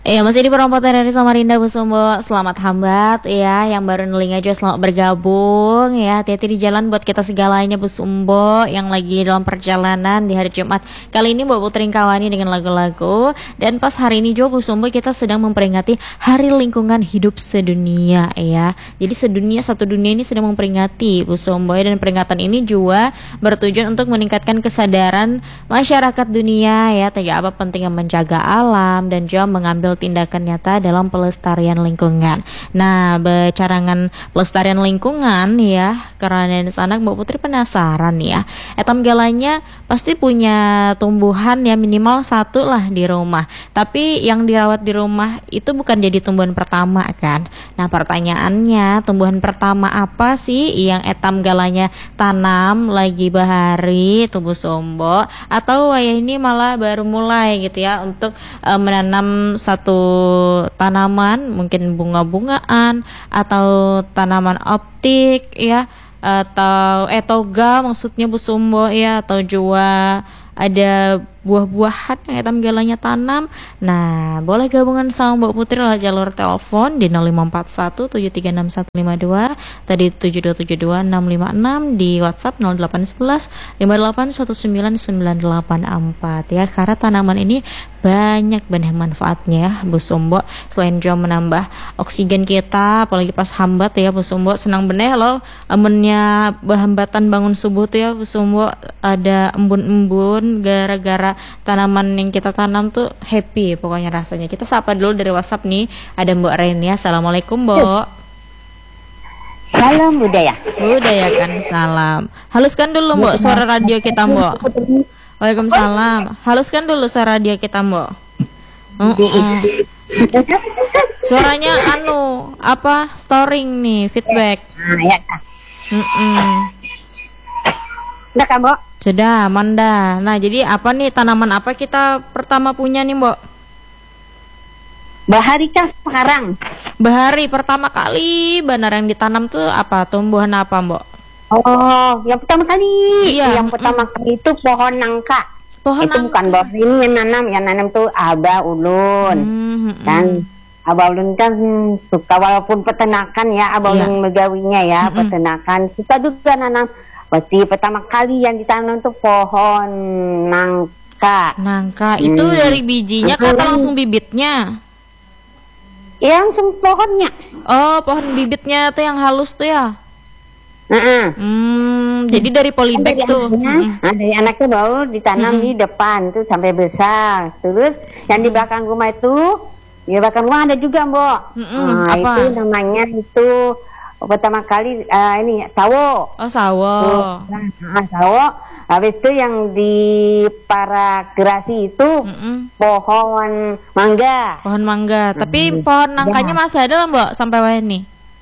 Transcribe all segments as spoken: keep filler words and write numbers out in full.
Iya, masih di perempatan dari Samarinda Bu Sumbo. Selamat hambat ya, yang baru neling aja selamat bergabung ya. Hati-hati di jalan buat kita segalanya Bu Sumbo yang lagi dalam perjalanan di hari Jumat. Kali ini Mbak Putri Kawani dengan lagu-lagu. Dan pas hari ini juga Bu Sumbo kita sedang memperingati Hari Lingkungan Hidup Sedunia ya. Jadi sedunia, satu dunia ini sedang memperingati Bu Sumbo ya. Dan peringatan ini juga bertujuan untuk meningkatkan kesadaran masyarakat dunia ya. Tidak apa pentingnya menjaga alam dan juga mengambil tindakan nyata dalam pelestarian lingkungan. Nah, bercarangan pelestarian lingkungan ya, karena di sana Mbak Putri penasaran ya. Etam galanya pasti punya tumbuhan ya minimal satu lah di rumah. Tapi yang dirawat di rumah itu bukan jadi tumbuhan pertama kan. Nah, pertanyaannya tumbuhan pertama apa sih yang etam galanya tanam lagi bahari tubuh sombo atau wayah ini malah baru mulai gitu ya untuk uh, menanam satu tanaman mungkin bunga-bungaan atau tanaman optik ya atau etoga maksudnya Bu Sumbo ya atau juga ada buah-buahan yang etam galanya tanam. Nah, boleh gabungan sama Mbak Putri lah jalur telepon di nol lima empat satu tujuh tiga enam satu lima dua tadi tujuh dua tujuh dua enam lima enam di WhatsApp nol delapan satu satu lima delapan satu sembilan sembilan delapan empat ya. Karena tanaman ini banyak banget manfaatnya ya Bu Sumbo. Selain juga menambah oksigen kita apalagi pas hambat ya Bu Sumbo. Senang bener loh amennya bahambatan bangun subuh tuh ya Bu Sumbo, ada embun-embun gara-gara tanaman yang kita tanam tuh happy pokoknya rasanya. Kita sapa dulu dari WhatsApp nih, ada Mbak Renia. Assalamualaikum Mbak. Salam budaya. Budaya kan salam. Haluskan dulu Mbak suara radio kita Mbak. Waalaikumsalam. Haluskan dulu suara radio kita Mbak. Uh-uh. Suaranya anu apa storing nih feedback. Nah, ya. Mm-mm. Udah kan, Mbak? Sudah, Manda. Nah, jadi apa nih tanaman apa kita pertama punya nih, Mbok? Bahari kah sekarang? Bahari pertama kali benar yang ditanam tuh apa? Tumbuhan apa, Mbok? Oh, yang pertama kali. Iya. Yang pertama mm. kali itu pohon nangka. Pohon itu nangka. Bukan Mbak. Ini yang nanam, yang nanam tuh Abah Ulun. Mm-hmm. Kan Abah Ulun kan suka walaupun peternakan ya, Abah yeah. Ulun megawinya ya, mm-hmm. peternakan. Suka juga nanam. Berarti pertama kali yang ditanam itu pohon nangka. Nangka itu hmm. dari bijinya hmm. kata langsung bibitnya? Ya langsung pohonnya. Oh, pohon bibitnya tuh yang halus tuh ya? Uh-uh. Hmm, jadi dari polybag dari tuh. Anaknya, hmm. nah, dari anaknya baru ditanam hmm. di depan tuh sampai besar. Terus yang di belakang rumah itu, di belakang rumah ada juga Mbok. Hmm. Nah, Apa? Itu namanya itu pertama kali uh, ini sawo. Oh sawo. Nah, sawo. Habis itu yang di para gerasi itu mm-mm. pohon mangga. Pohon mangga. Mm-hmm. Tapi pohon nangkanya ya. Masih ada lah Mbak sampai wah ini.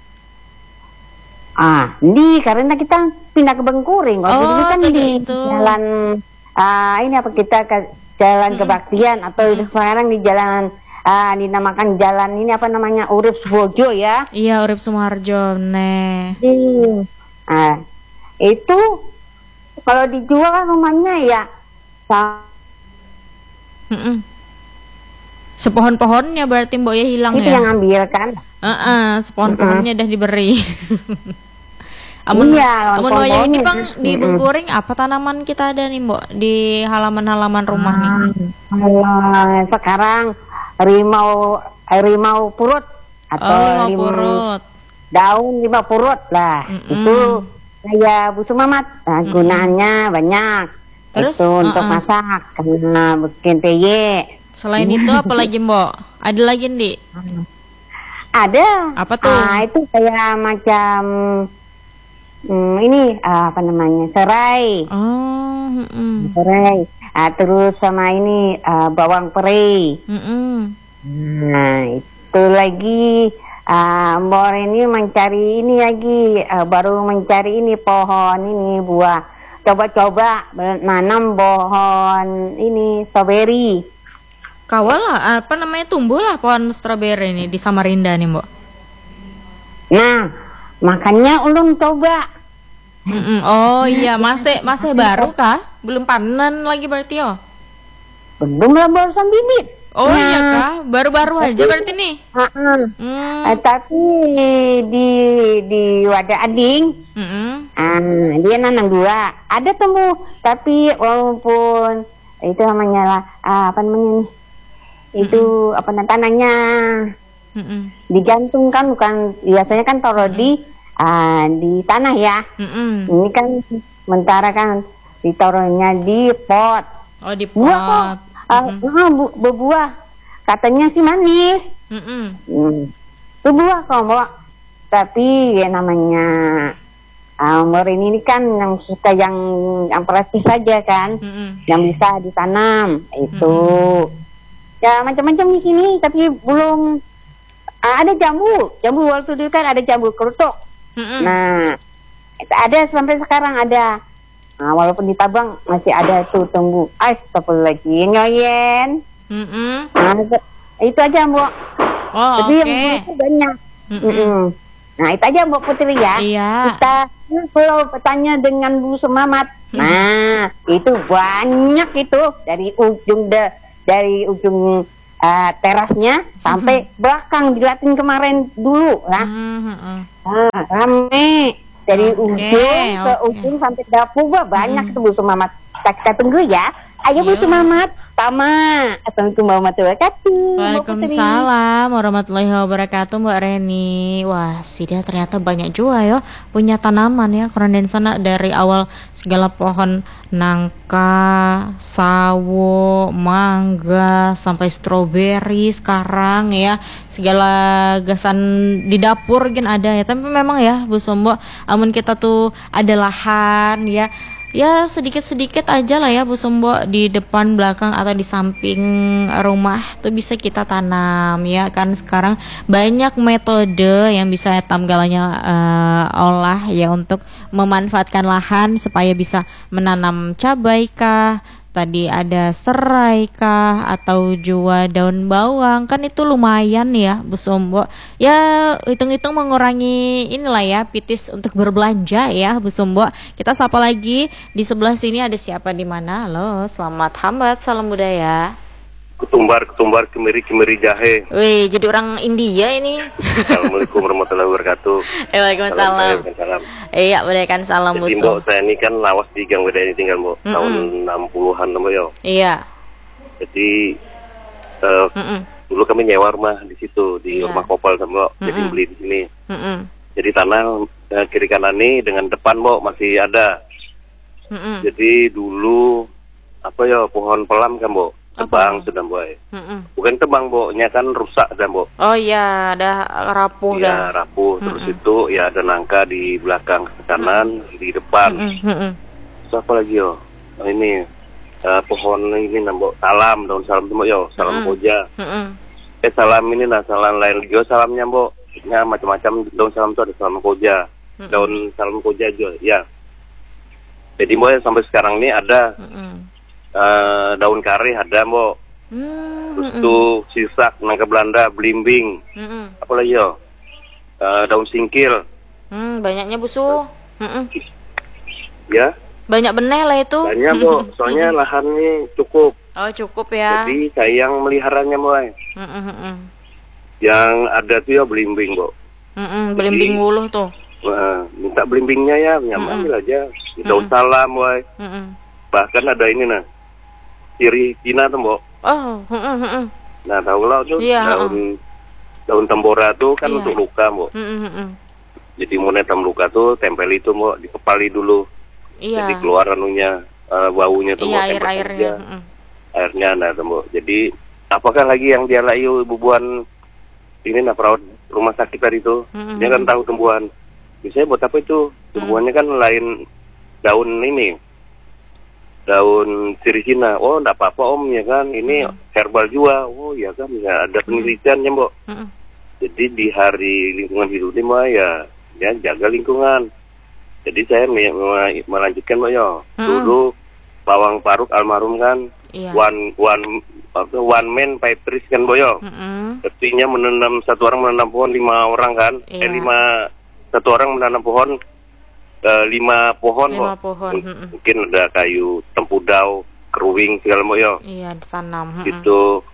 Ah, di karena kita pindah ke Bengkuring. Kalau oh, dulu kan di itu. jalan uh, ini apa kita ke jalan mm-hmm. kebaktian atau mm-hmm. sekarang di jalan Ah, dinamakan jalan ini apa namanya Urip Sumoharjo ya? Iya Urip Sumoharjo, nih. Ah, itu kalau dijual kan rumahnya ya. Mm-mm. Sepohon-pohonnya berarti Mbok ya hilang itu ya? Itu yang ambil kan? Uh-uh, sepohon-pohonnya udah diberi. Amun, iya, amun wayah ini bang mm-mm. di Bengkuring apa tanaman kita ada nih Mbok di halaman-halaman rumah nih? Ah, sekarang rimau rimau purut atau oh, rimau limau purut. Daun limau purut lah. Mm-mm. Itu kayak busuk mamat. Nah, mm-mm. gunaannya banyak. Terus itu uh-uh. untuk masak karena bikin peye. Selain itu apa lagi Mbok? Ada lagi Ndi? Ada. Apa tuh? Ah, itu kayak macam hmm, ini apa namanya? Serai. Oh, mm-mm. serai. Ah, terus sama ini uh, bawang peri. Mm-mm. Nah itu lagi uh, Mbak ini mencari ini lagi uh, baru mencari ini pohon ini buah. Coba-coba nanam pohon ini strawberry. Kawal lah, apa namanya tumbuh lah pohon strawberry ini di Samarinda nih Mbak. Nah makanya ulun coba. Mm-mm. Oh iya, masih masih baru kah? Belum panen lagi berarti oh? Belum lah barusan bibit. Oh Nah, iya kah? Baru-baru aja tapi, berarti nih. uh-uh. Hmm. Eh, tapi di di wadah ading, Mm-mm. ah, dia nanam dua. Ada tumbuh, tapi walaupun itu namanya lah, ah, apa namanya nih? Itu apa namanya tanahnya Mm-mm. digantungkan, bukan biasanya kan taruh di ah, di tanah ya. Mm-mm. Ini kan sementara kan ditaruhnya di pot. Oh di Buah kok, pot. ah, Mm-mm. ah, bu- berbuah. Katanya sih manis. Mm-mm. Hmm. Berbuah kok, Mbak. Tapi ya namanya ah, Morin ini kan yang suka yang yang praktis saja kan, Mm-mm. yang bisa ditanam itu. Ya macam-macam di sini, tapi belum ah, ada jambu. Jambu waktu itu kan ada jambu kerutuk. Mm-mm. Nah, itu ada sampai sekarang ada. Nah, walaupun ditabang masih ada tuh tumbuh. Astagfirullahaladzim, nyoyen. Mm-mm. Nah, itu, itu aja, Mbak. Oh Tapi oke. yang buah itu banyak. Mm-mm. Mm-mm. Nah, itu aja Mbak Putri ya. Iya. Kita kalau bertanya dengan Bu Semamat. Nah, itu banyak itu dari ujung de, dari ujung uh, terasnya sampai belakang dilatin kemarin dulu lah. Mm-mm. Ah, rame dari Oke, ujung ke oke. ujung sampai dapur. Wah, banyak itu Bu Semamat. Kita, kita tunggu ya. Ayo Bu Yuk. Semamat. Tama. Assalamualaikum warahmatullahi wabarakatuh. Mbak Putri. Waalaikumsalam warahmatullahi wabarakatuh Mbak Reni. Wah, sih dia ternyata banyak juga ya punya tanaman ya. Karena di sana dari awal segala pohon nangka, sawo, mangga, sampai stroberi sekarang ya. Segala gasan di dapur kan ada ya. Tapi memang ya Bu Sombo, amun kita tuh ada lahan ya. Ya sedikit-sedikit aja lah ya Bu Sombo, di depan, belakang, atau di samping rumah tuh bisa kita tanam ya kan. Sekarang banyak metode yang bisa tamgalannya eh, olah ya untuk memanfaatkan lahan supaya bisa menanam cabai kah, tadi ada serai kah, atau jua daun bawang. Kan itu lumayan ya Bu Sombo. Ya hitung-hitung mengurangi inilah ya pitis untuk berbelanja ya Bu Sombo. Kita sapa lagi di sebelah sini, ada siapa di mana? Halo, selamat hambat, salam budaya. Ketumbar, ketumbar, kemiri, kemiri jahe. Wih, jadi orang India ini. Assalamualaikum warahmatullahi wabarakatuh. Eh, Waalaikumsalam. Salam. Iya, berikan salam Bu Jadi Som. Mbok, saya ini kan lawas di Gang Beda ini tinggal Mbok, Mm-mm. tahun enam puluhan Mbok ya. Iya. Jadi eh, Mm-mm. dulu kami nyewa rumah di situ, di Iya. rumah Kopal Mbok. Jadi Mm-mm. beli di sini. Mm-mm. Jadi tanah eh, kiri kanan ini dengan depan Mbok masih ada. Mm-mm. Jadi dulu apa ya, pohon pelam kan Mbok, tebang Apa? sudah Mbok. Mm-mm. Bukan tebang Mboknya kan rusak dah Mbok. Oh iya, ada rapuh dah. Ya rapuh, terus itu ya ada nangka di belakang kanan, di depan. Mm-mm. Mm-mm. Terus apa lagi yo? Oh, ini eh, pohon ini nambok salam, daun salam tuh yo, salam Mm-mm. koja. Mm-mm. Eh salam ini nah salam lain juga salamnya Mbok. Ya macam-macam daun salam tuh ada salam koja. Mm-mm. Daun salam koja juga, ya. Jadi Mbok sampai sekarang ini ada Mm-mm. eh, daun kari ada Mbok. Mm-mm. Terus tuh sisak, nangka Belanda, belimbing. Mm-mm. Apa lagi yo? Eh, daun singkil, Hmm, banyaknya busu. Mm-mm. ya. Banyak benih lah itu. Banyak Mbok, soalnya lahannya cukup. Oh cukup ya. Jadi saya yang meliharanya mulai. Mm-mm. Mm-mm. Yang ada tuh ya belimbing, Mbok. Mm-mm. Belimbing wuluh tuh. Nah, minta belimbingnya ya, nyaman Mm-mm. aja. Daun salam, woy. Mm-mm. Bahkan ada ini nah, ciri Cina tuh, Mbok. Oh, mm-mm. Mm-mm. Nah, tahu lah tuh Iya, daun daun tembora tuh kan Iya. untuk luka, Mbok. Mm-mm. Mm-mm. Jadi mau netam luka tuh tempel itu, Mbok, dikepali dulu. Iya. Jadi keluar anunya, eh, baunya tuh, Iya, Mbok, air tempel airnya. aja. Mm-mm. Airnya nah, tuh, Mbok. Jadi apakah lagi yang dia layu bubuan ini nah perawat rumah sakit tadi tuh, Mm-mm. dia kan tahu tumbuhan. Biasanya buat apa itu? Tumbuhannya kan lain daun ini, daun sirih Cina. Oh, enggak apa-apa Om ya kan, ini herbal juga. Oh ya kan, ya ada penelitiannya Mbok. Mm-mm. Jadi di hari lingkungan hidup ini Mbak ya, ya jaga lingkungan. Jadi saya me- me- melanjutkan Mbak ya. Mm-mm. Dulu Pawang Paruk almarhum kan, Iya. one one apa, one man five trees kan Mbak ya. Mm-mm. Artinya menanam satu orang menanam pohon lima orang kan, Iya. eh lima satu orang menanam pohon eh, lima pohon Lima kok. pohon, M- mm-mm. Mungkin ada kayu tempudau, keruing segala macam ya. Iya, ditanam. Mm-mm. Gitu.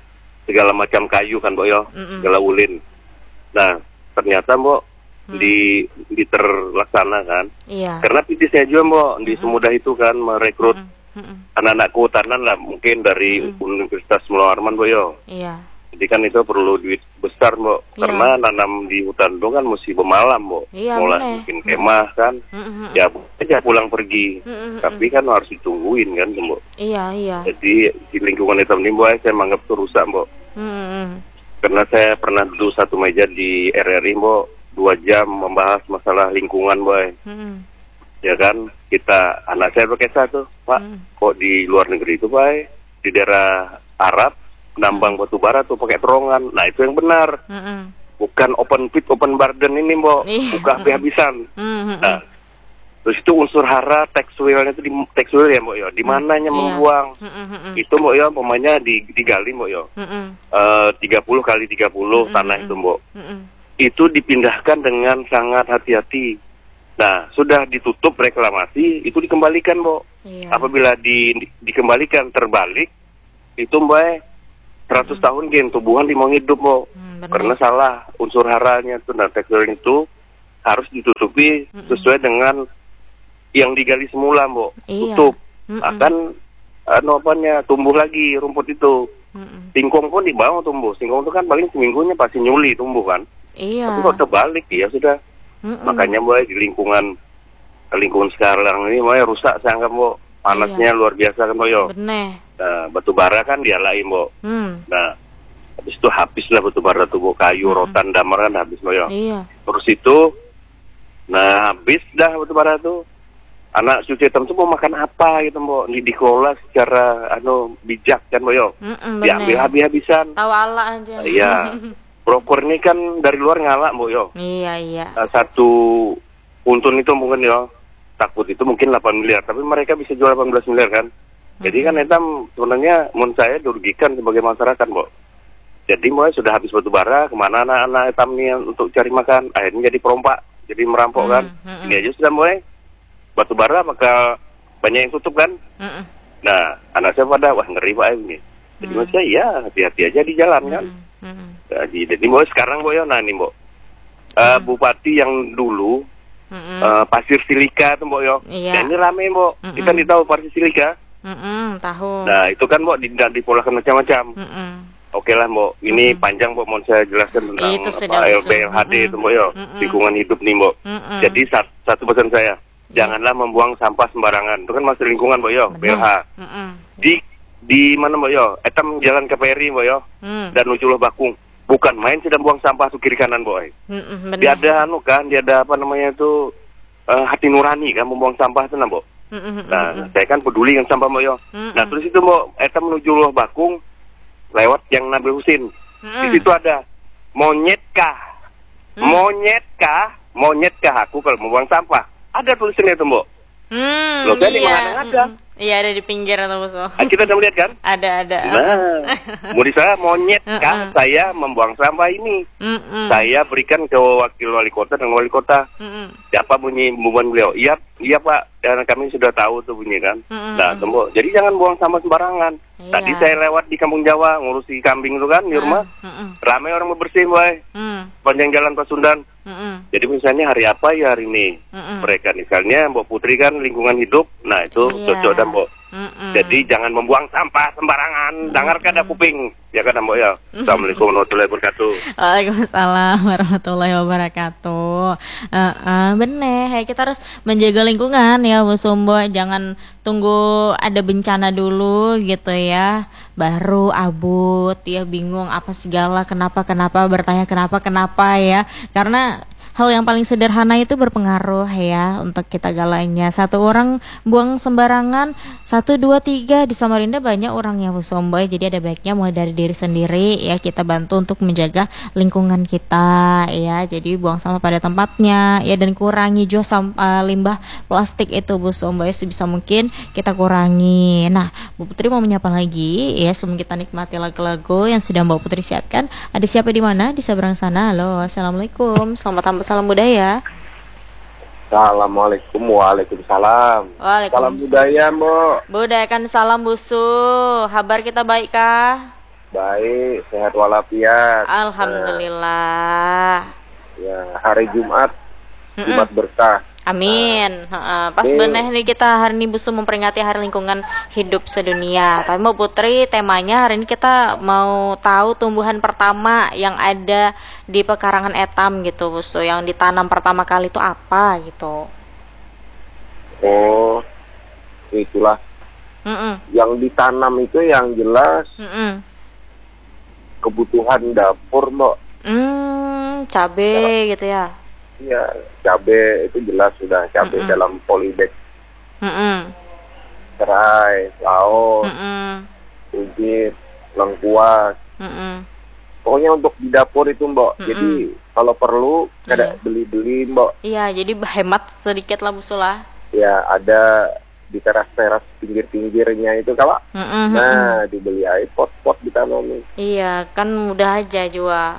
segala macam kayu kan Mbok yo, Mm-mm. segala ulin. Nah ternyata Mbok Hmm. di di terlaksana kan, Iya. karena titisnya juga Mbok di semudah itu kan merekrut Mm-mm. anak-anak kehutanan lah mungkin dari Universitas Mula Warman Mbok yo. Iya. Jadi kan itu perlu duit besar Mbok, Iya. karena nanam di hutan itu kan mesti bermalam Mbok, Iya, mulai bener. bikin kemah kan, Mm-mm. ya aja pulang pergi, Mm-mm. tapi kan harus ditungguin kan Mbok. Iya, iya. Jadi di lingkungan hitam ini Mbok saya menganggap itu rusak Mbok, Mm-mm. karena saya pernah duduk satu meja di R R I Mbok, dua jam membahas masalah lingkungan Mbok, Mm-mm. ya kan kita anak saya berkisah tuh Pak, Mm. kok di luar negeri itu Pak di daerah Arab nambang batu bara tuh pakai terowongan. Nah itu yang benar, Mm-mm. bukan open pit open burden ini Mbok, Iya. buka habis-habisan. Mm-mm. Nah terus itu unsur hara tekstualnya itu di tekstual ya Mbok ya, di mananya Iya. membuang Mm-mm. itu Mbok ya, pemainnya di digali Mbok ya, Mm-mm. eh, tiga puluh kali tiga puluh Mm-mm. tanah itu Mbok, Mm-mm. itu dipindahkan dengan sangat hati-hati. Nah sudah ditutup reklamasi itu dikembalikan Mbok. Iya. Apabila di, di- dikembalikan terbalik itu Mbak seratus tahun gen tumbuhan di mau hidup Mbok, Hmm, benar. karena salah unsur haranya itu. Nah tekstur itu harus ditutupi sesuai dengan yang digali semula Mbok, Iya. tutup Mm-mm. akan anu apanya tumbuh lagi rumput itu. Mm-mm. Singkong pun di bawah tumbuh, singkong itu kan paling seminggunya pasti nyuli tumbuh kan. Iya. Tapi kalau terbalik ya sudah. Mm-mm. Makanya Mbak di lingkungan lingkungan sekarang ini Mbak rusak saya anggap Mbak, panasnya luar biasa kan Mbak yo. Bener. Nah, batu bara kan dialain Mbak. Hmm. Nah habis itu habislah batu bara tuh Mbak, kayu rotan damar kan habis Mbak yo. Iya. Terus itu nah habis dah batu bara tuh, anak cucu hitam tuh mau makan apa gitu Mbak, di dikelola secara anu bijak kan Mbak yo. Mm-mm, Diambil bener. habis-habisan. Tahu Allah aja. Iya. Broker ini kan dari luar ngalak Mbak yo. Iya, iya. Uh, satu untun itu mungkin ya takut itu mungkin delapan miliar, tapi mereka bisa jual delapan belas miliar kan. Jadi kan etam sebenarnya menurut saya dirugikan sebagai masyarakat Mbak. Jadi mulai sudah habis batu bara, kemana anak-anak etam ini untuk cari makan, akhirnya jadi perompak, jadi merampok kan. Mm-mm. Ini aja sudah mulai batu bara maka banyak yang tutup kan. Mm-mm. Nah anak saya pada wah ngeri Pak ini. Jadi menurut saya ya hati-hati aja di jalan kan. Mm-mm. Jadi, jadi mulai sekarang Mbak ya, nah nih Mbak, uh, bupati yang dulu Mm-mm. Uh, pasir silika tuh Mbok yo. Iya. Dan ini rame Mbok. Mm-mm. Kita nih tahu pasir silika. Mm-mm, tahu. Nah itu kan Mbok di, dipolakan macam-macam. Mm-mm. Oke lah Mbok. Ini panjang Mbok mau saya jelaskan tentang Itu sudah apa L B betul. L H D itu Mbok yo. Mm-mm. Lingkungan hidup nih Mbok. Mm-mm. Jadi sat- satu pesan saya, janganlah membuang sampah sembarangan. Itu kan masih lingkungan Mbok yo, B L H. Mm-mm. Di di mana Mbok yo? Etam jalan K P R I Mbok yo. Mm. Dan Uculoh Bakung. Bukan main sedang buang sampah ke kiri kanan Mbok. Mm-mm, Dia bener. ada anu kan, dia ada apa namanya itu eh, hati nurani kan membuang sampah itu Mbok. Mm-mm. Nah, saya kan peduli dengan sampah Mbok yo. Mm-mm. Nah, terus itu Mbok, eta menuju Loh Bakung lewat yang Nabil Husin. Mm-mm. Di situ ada monyet kah? Monyet kah? Monyet kah aku kalau membuang sampah? Ada tulisannya itu Mbok. Hmm, Loh, kan di iya. mana ada? Mm-mm. Iya, ada di pinggir atau so. Ah, kita udah melihat kan? Ada, ada. Nah, mau di saya monyet kah Mm-mm. saya membuang sampah ini? Mm-mm. Saya berikan ke wakil wali kota dan wali kota. Mm-mm. Siapa bunyi bubuan beliau? Iya, iya Pak. Dan kami sudah tahu tuh bunyi kan. Mm-mm. Nah, tembok. Jadi jangan buang sampah sembarangan. Iya. Tadi saya lewat di Kampung Jawa ngurusi kambing itu kan di rumah. Mm-mm. Ramai orang bebersih, boy. Mm. Panjang jalan Pasundan. Mm-mm. Jadi misalnya hari apa ya hari ini? Mm-mm. Mereka misalnya Mbok Putri kan lingkungan hidup. Nah, itu Iya. cocok dan Mbok. Mm-mm. Jadi jangan membuang sampah sembarangan. Dengarkan ada kuping. Ya kan Mbok ya. Assalamualaikum warahmatullahi wabarakatuh. Waalaikumsalam warahmatullahi wabarakatuh. Uh, uh, bener, ya, kita harus menjaga lingkungan ya Bu Sumbo. Jangan tunggu ada bencana dulu gitu ya, baru abut ya, bingung apa segala, kenapa kenapa bertanya kenapa kenapa ya. Karena hal yang paling sederhana itu berpengaruh ya untuk kita galanya. Satu orang buang sembarangan, satu, dua, tiga. Di Samarinda banyak orang yang busomboy. Jadi ada baiknya mulai dari diri sendiri ya, kita bantu untuk menjaga lingkungan kita ya. Jadi buang sampah pada tempatnya ya, dan kurangi juga sampah limbah plastik itu busomboy sebisa mungkin kita kurangi. Nah, Bu Putri mau menyapa lagi ya sebelum kita nikmati lagu-lagu yang sudah Mbak Putri siapkan. Ada siapa di mana di seberang sana? Halo, assalamualaikum. Selamat tamu. Salam budaya. Assalamualaikum, waalaikumsalam. Waalaikumsalam. Salam budaya, Mbok. Budayakan salam busu. Kabar kita baik kah? Baik, sehat walafiat. Alhamdulillah. Nah, ya, hari Jumat, Mm-mm. Jumat berkah. Amin. Heeh, pas Ini- bener nih kita hari ini Busu memperingati Hari Lingkungan Hidup Sedunia. Tapi mau Putri, temanya hari ini kita mau tahu tumbuhan pertama yang ada di pekarangan Etam gitu, Busu. Yang ditanam pertama kali itu apa gitu? Oh, itulah. Mm-mm. Yang ditanam itu yang jelas Mm-mm. kebutuhan dapur, Mbak. Hmm, cabe gitu ya. Iya, cabai itu jelas sudah cabai Mm-mm. dalam polybag, Mm-mm. serai, laos, Mm-mm. ujit, lengkuas. Mm-mm. Pokoknya untuk di dapur itu, Mbak. Mm-mm. Jadi kalau perlu ada Iya. beli-beli, Mbak. Iya, jadi hemat sedikit lah Busu lah. Ya ada di teras-teras pinggir-pinggirnya itu kalau Mm-mm. nah dibeli air pot-pot ditanamin. Iya, kan mudah aja juga.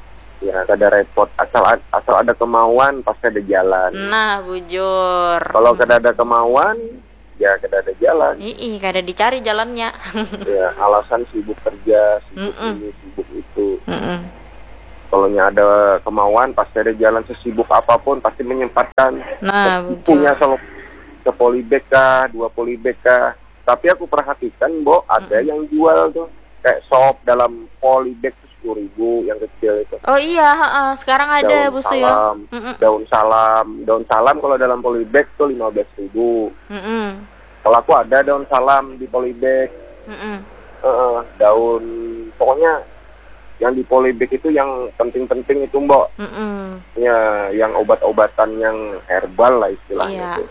Ya kada repot, asal asal ada kemauan pasti ada jalan. Nah, bujur. Kalau kada ada kemauan ya kada ada jalan. Ih, kada dicari jalannya. Ya alasan sibuk kerja, sibuk Mm-mm. ini, sibuk itu. Mm-mm. Kalau ada kemauan pasti ada jalan, sesibuk apapun pasti menyempatkan. Nah, Punya bujur. selalu ke polybag kah, dua polybag kah. Tapi aku perhatikan, Bo, ada yang jual tuh kayak sop dalam polybag tuh sepuluh ribu yang kecil itu. Oh iya, heeh. Sekarang ada Daun Busu ya. salam, Mm-mm. daun salam, daun salam kalau dalam polybag tuh lima belas ribu. Mm-mm. Kalau aku ada daun salam di polybag, Mm-mm. eh, daun pokoknya yang di polybag itu yang penting-penting itu, Mbok. Mm-mm. Ya, yang obat-obatan yang herbal lah istilahnya Iya. itu.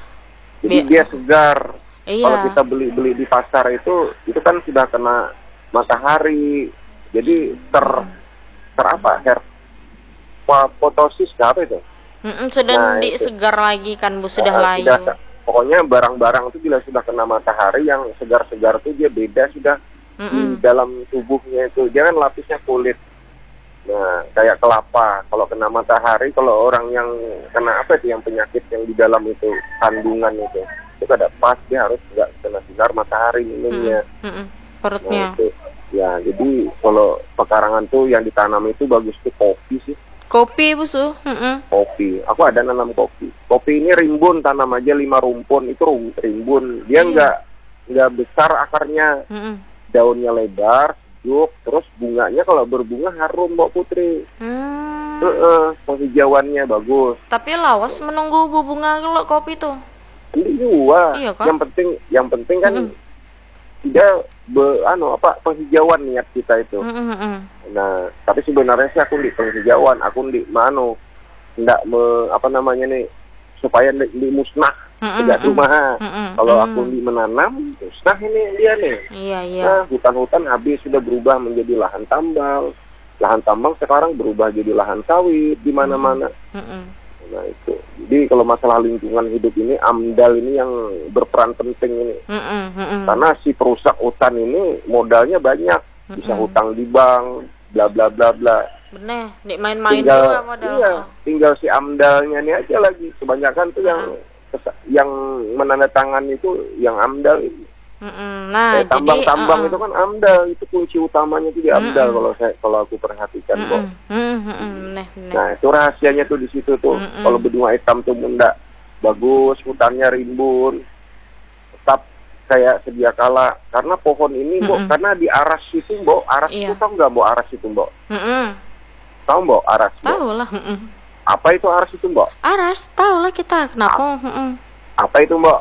Jadi Bi- dia segar. Iya. Kalau kita beli-beli di pasar itu, itu kan sudah kena matahari. Jadi ter ter apa? Her apa, fotosis kah apa itu? Mm-mm, sudah Nah, di itu. segar lagi kan Bu, sudah Eh, layu. sudah, pokoknya barang-barang itu bila sudah kena matahari yang segar-segar itu dia beda sudah di Mm-mm. dalam tubuhnya itu. Jangan lapisnya kulit. Nah, kayak kelapa. Kalau kena matahari, kalau orang yang kena apa itu yang penyakit yang di dalam itu kandungan itu, itu kada pas, dia harus nggak kena sinar matahari minumnya. Mm-mm. Nah, Perutnya. itu. Ya, jadi kalau pekarangan tuh yang ditanam itu bagus tuh kopi sih. Kopi Busu. Mm-mm. Kopi. Aku ada nanam kopi. Kopi ini rimbun, tanam aja lima rumpun, itu rum- rimbun. Dia Iya. nggak nggak besar akarnya, Mm-mm. daunnya lebar, sejuk, terus bunganya kalau berbunga harum, Mbak Putri. Hmm. Heeh, penghijauannya bagus. Tapi lawas menunggu bu bunga kalau kopi tuh. Ini juga. Iya, kan? Yang penting, yang penting kan Mm-mm. tidak be, anu apa penghijauan niat kita itu. Mm-mm. Nah, tapi sebenarnya sih aku di penghijauan, aku di mano, tidak me, apa namanya nih, supaya di, di musnah, Mm-mm, tidak mm-mm, rumah. mm-mm, Kalau mm. aku di menanam, musnah ini dia nih. Iya iya. Nah, hutan-hutan habis sudah berubah menjadi lahan tambang. Lahan tambang sekarang berubah jadi lahan sawit di mana-mana. Mm-mm. Nah, itu. Jadi kalau masalah lingkungan hidup ini, AMDAL ini yang berperan penting ini. Mm-mm, mm-mm. Karena si perusak hutan ini modalnya banyak, bisa Mm-mm. hutang di bank, bla bla bla bla. Bener, dik main-main Tinggal, juga modal. iya, tinggal si AMDALnya ini aja lagi. Kebanyakan tuh yang kesa- yang menandatangani itu yang AMDAL ini. Mm-mm. Nah, Kayak tambang-tambang jadi itu kan AMDAL, itu kunci utamanya itu di AMDAL kalau saya kalau aku perhatikan, Bo. Bener, bener. Nah, itu rahasianya tuh di situ tuh. Mm-mm. Kalau benua hitam tuh bunda bagus, hutannya rimbun, tetap kayak sedia kala. Karena pohon ini, Bo, Mm-mm. karena di aras itu, Bo, aras Iya. itu tahu nggak, Bo, aras itu, Bo? Mm-mm. Tahu, Bo, aras, Bo? Tahu lah. Mm-mm. Apa itu aras itu, Bo? Aras, tahu lah kita kenapa. Mm-mm. Apa itu, Bo?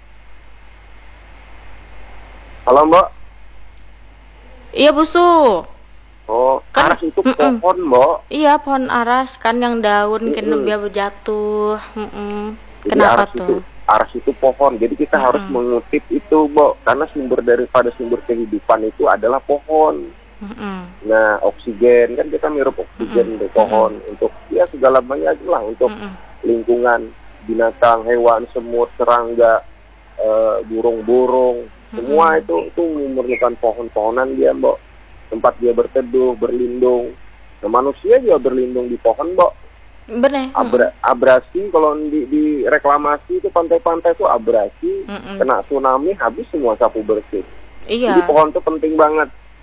Halo, Bo? Iya Busu. Oh, Kan- aras itu mm-mm. pohon, Bo. Iya pohon aras kan yang daun kena Mm-mm. dia berjatuh. Mm-mm. Jadi Kenapa aras tuh? itu aras itu pohon. Jadi kita Mm-mm. harus mengutip itu, Bo, karena sumber daripada sumber kehidupan itu adalah pohon. Mm-mm. Nah, oksigen kan kita mirup oksigen Mm-mm. dari pohon untuk ya segala banyak lah untuk Mm-mm. lingkungan, binatang, hewan, semut, serangga, eh, burung-burung, semua Mm-mm. itu itu memerlukan pohon-pohonan dia, Mbok. Tempat dia berteduh, berlindung. Nah, manusia juga berlindung di pohon, Mbok. Bener. Abra, abrasi kalau di, di reklamasi itu pantai-pantai itu abrasi, Mm-mm. kena tsunami habis semua sapu bersih. Iya. Jadi pohon itu penting banget.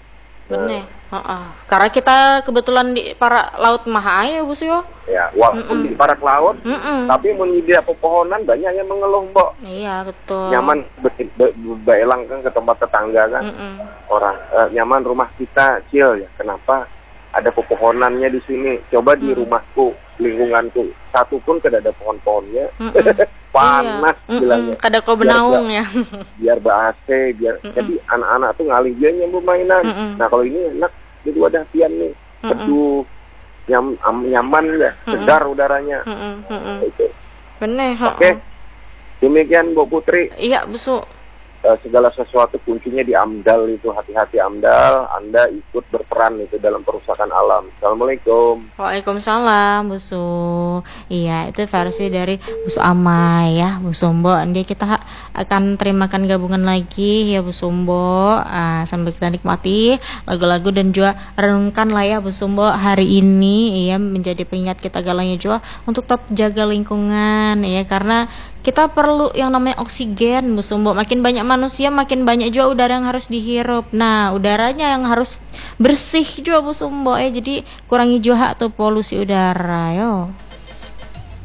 Bener. Heeh. Karena kita kebetulan di para laut maha ya Bus yo. Ya, walaupun di parak laut, Mm-mm. tapi menyediakan pepohonan banyak yang mengeluh, Mbok. Iya betul. Nyaman be- be- beelang kan ke tempat tetangga kan. Mm-mm. Orang eh, nyaman rumah kita kecil ya. Kenapa? Ada pepohonannya di sini. Coba di rumahku, lingkunganku, satu pun tidak ada pohon-pohonnya. Panas Iya. bilangnya. Kada kau Biar benaung gak- ya. Biar ber-A C, biar jadi anak-anak tuh ngalih dia nyambung mainan. Mm-mm. Nah kalau ini enak, jadi wadah pian nih, teduh, nyam, am- nyaman ya, segar udaranya. Mm-mm. Mm-mm. Itu. Bener. Oke, demikian Bu Putri. Iya Busu. Eh, segala sesuatu kuncinya di AMDAL itu, hati-hati AMDAL, Anda ikut berperan itu dalam perusakan alam. Assalamualaikum. Waalaikumsalam Busu. Iya itu versi dari Busu Amai ya Busumbo. Nanti kita akan terimakan gabungan lagi ya Busumbo. Ah, sambil kita nikmati lagu-lagu dan juga renungkan lah ya Busumbo hari ini ya, menjadi pengingat kita galanya juga untuk tetap jaga lingkungan ya, karena kita perlu yang namanya oksigen Busumbo. Makin banyak manusia makin banyak juga udara yang harus dihirup. Nah udaranya yang harus bersih juga Busumbo ya, jadi kurangi juga tuh polusi udara yo.